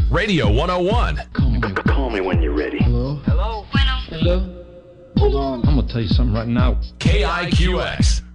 Radio 101. Call me when you're ready. Hello? Hello? Hello? Hold on. I'm going to tell you something right now. KIQX.